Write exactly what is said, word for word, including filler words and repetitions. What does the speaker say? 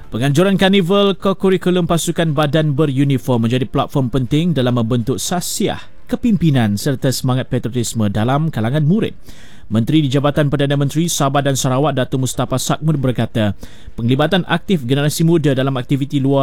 Penganjuran Karnival Kokurikulum Pasukan Badan Beruniform menjadi platform penting dalam membentuk sasiah kepimpinan serta semangat patriotisme dalam kalangan murid. Menteri di Jabatan Perdana Menteri Sabah dan Sarawak Datuk Mustafa Sackmur berkata, penglibatan aktif generasi muda dalam aktiviti luar